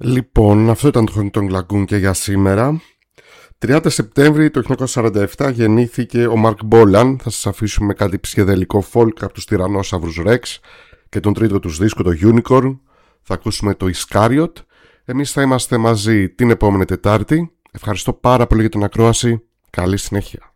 Λοιπόν, αυτό ήταν το Χονιτόν Lagoon και για σήμερα. 30 Σεπτέμβρη το 1947 γεννήθηκε ο Μαρκ Μπόλαν. Θα σας αφήσουμε με κάτι ψυχεδελικό folk από τους Τυραννόσαυρους Rex και τον τρίτο τους δίσκο, το Unicorn. Θα ακούσουμε το Iscariot. Εμείς θα είμαστε μαζί την επόμενη Τετάρτη. Ευχαριστώ πάρα πολύ για την ακρόαση. Καλή συνέχεια.